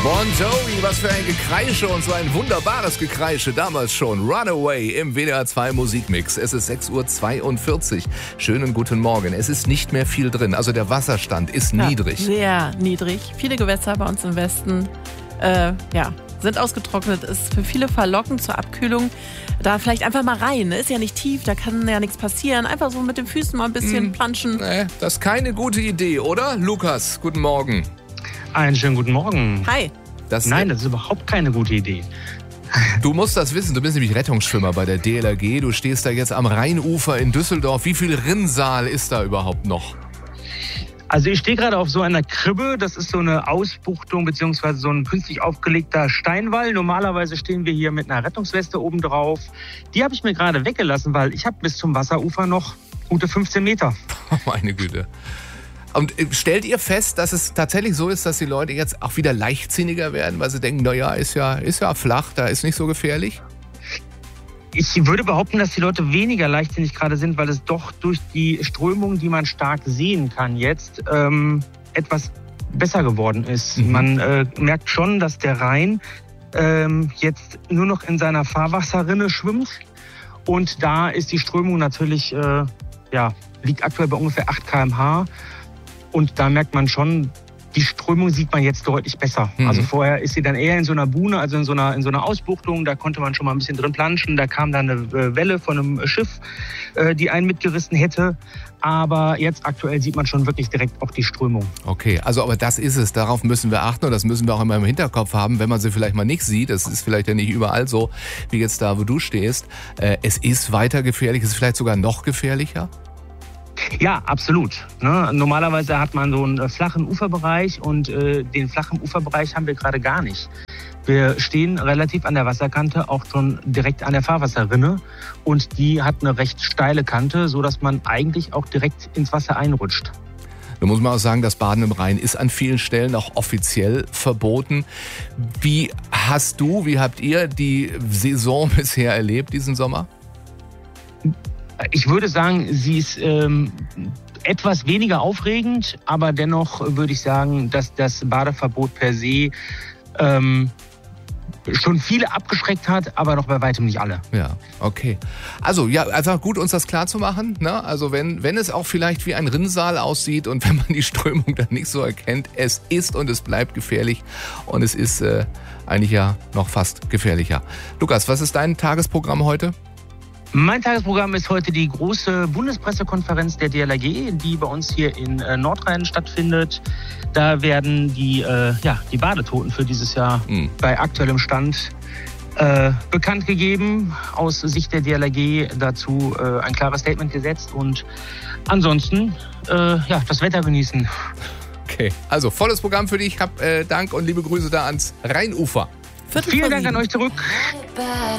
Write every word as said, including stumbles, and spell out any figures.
Bon Jovi, was für ein Gekreische und so ein wunderbares Gekreische damals schon. Runaway im W D R zwei Musikmix. Es ist sechs Uhr zweiundvierzig. Schönen guten Morgen. Es ist nicht mehr viel drin. Also der Wasserstand ist ja, niedrig. Sehr niedrig. Viele Gewässer bei uns im Westen äh, ja, sind ausgetrocknet. Ist für viele verlockend zur Abkühlung. Da vielleicht einfach mal rein. Ne? Ist ja nicht tief, da kann ja nichts passieren. Einfach so mit den Füßen mal ein bisschen mm, planschen. Nee, das ist keine gute Idee, oder? Lukas, guten Morgen. Einen schönen guten Morgen. Hi. Das Nein, das ist überhaupt keine gute Idee. Du musst das wissen, du bist nämlich Rettungsschwimmer bei der D L R G. Du stehst da jetzt am Rheinufer in Düsseldorf. Wie viel Rinnsal ist da überhaupt noch? Also ich stehe gerade auf so einer Kribbe. Das ist so eine Ausbuchtung bzw. so ein künstlich aufgelegter Steinwall. Normalerweise stehen wir hier mit einer Rettungsweste oben drauf. Die habe ich mir gerade weggelassen, weil ich habe bis zum Wasserufer noch gute fünfzehn Meter. Oh, meine Güte. Und stellt ihr fest, dass es tatsächlich so ist, dass die Leute jetzt auch wieder leichtsinniger werden, weil sie denken, naja, ist ja, ist ja flach, da ist nicht so gefährlich? Ich würde behaupten, dass die Leute weniger leichtsinnig gerade sind, weil es doch durch die Strömung, die man stark sehen kann jetzt, ähm, etwas besser geworden ist. Mhm. Man äh, merkt schon, dass der Rhein ähm, jetzt nur noch in seiner Fahrwasserrinne schwimmt. Und da ist die Strömung natürlich, äh, ja, liegt aktuell bei ungefähr acht Kilometer pro Stunde. Und da merkt man schon, die Strömung sieht man jetzt deutlich besser. Mhm. Also vorher ist sie dann eher in so einer Buhne, also in so einer, in so einer Ausbuchtung. Da konnte man schon mal ein bisschen drin planschen. Da kam dann eine Welle von einem Schiff, die einen mitgerissen hätte. Aber jetzt aktuell sieht man schon wirklich direkt auch die Strömung. Okay, also aber das ist es. Darauf müssen wir achten und das müssen wir auch immer im Hinterkopf haben, wenn man sie vielleicht mal nicht sieht. Das ist vielleicht ja nicht überall so, wie jetzt da, wo du stehst. Es ist weiter gefährlich, es ist vielleicht sogar noch gefährlicher. Ja, absolut. Ne? Normalerweise hat man so einen äh, flachen Uferbereich und äh, den flachen Uferbereich haben wir gerade gar nicht. Wir stehen relativ an der Wasserkante, auch schon direkt an der Fahrwasserrinne und die hat eine recht steile Kante, sodass man eigentlich auch direkt ins Wasser einrutscht. Da muss man auch sagen, das Baden im Rhein ist an vielen Stellen auch offiziell verboten. Wie hast du, wie habt ihr die Saison bisher erlebt diesen Sommer? Ich würde sagen, sie ist ähm, etwas weniger aufregend, aber dennoch würde ich sagen, dass das Badeverbot per se ähm, schon viele abgeschreckt hat, aber noch bei weitem nicht alle. Ja, okay. Also ja, einfach gut, uns das klar zu machen. Ne? Also wenn, wenn es auch vielleicht wie ein Rinnsal aussieht und wenn man die Strömung dann nicht so erkennt, es ist und es bleibt gefährlich und es ist äh, eigentlich ja noch fast gefährlicher. Lukas, was ist dein Tagesprogramm heute? Mein Tagesprogramm ist heute die große Bundespressekonferenz der D L R G, die bei uns hier in äh, Nordrhein stattfindet. Da werden die, äh, ja, die Badetoten für dieses Jahr mhm. bei aktuellem Stand äh, bekannt gegeben. Aus Sicht der D L R G dazu äh, ein klares Statement gesetzt und ansonsten äh, ja, das Wetter genießen. Okay, also volles Programm für dich. Hab äh, Dank und liebe Grüße da ans Rheinufer. Vielen Dank an euch zurück.